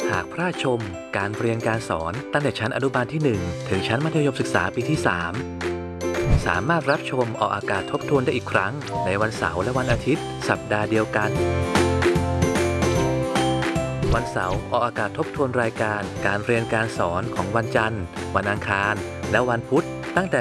หากพลาดชมการเรียนการสอนตั้งแต่ชั้นอนุบาลที่ 1 ถึงชั้นมัธยมศึกษาปีที่ 3 สามารถรับชมออกอากาศทบทวนได้อีกครั้งในวันเสาร์และวันอาทิตย์สัปดาห์เดียวกันวันเสาร์ออกอากาศทบทวนรายการการเรียนการสอนของวันจันทร์วันอังคารและวันพุธตั้งแต่